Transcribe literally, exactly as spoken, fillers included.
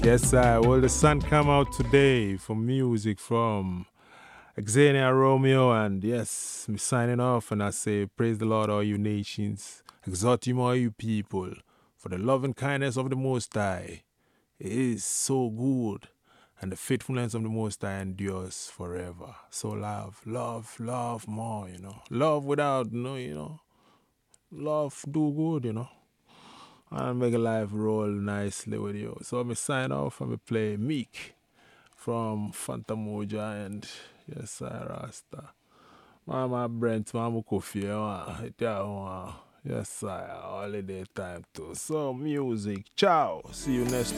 Yes, I. Well, the sun come out today for music from Xenia Romeo, and yes, me signing off, and I say, praise the Lord, all you nations, exalt him, all you people, for the love and kindness of the Most High. It is so good, and the faithfulness of the Most High endures forever. So love, love, love more, you know. Love without, no, you know, love do good, you know. And make life roll nicely with you. So me sign off and me play Meek from Phantom Moja and yes, I Rasta. Mama Brent, Mama Kofi, uh, yeah, uh, yes, I holiday time too. So music, ciao. See you next